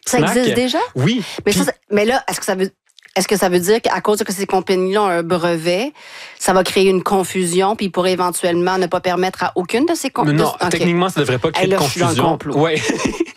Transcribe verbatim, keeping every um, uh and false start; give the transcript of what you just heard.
Ça existe déjà? Oui. Mais, Puis, ça, mais là, est-ce que ça veut... Est-ce que ça veut dire qu'à cause que ces compagnies-là ont un brevet, ça va créer une confusion, puis ils pourraient éventuellement ne pas permettre à aucune de ces compagnies? Non, okay. Techniquement, ça ne devrait pas créer hey, là, de confusion. Je suis dans le complot. Ouais.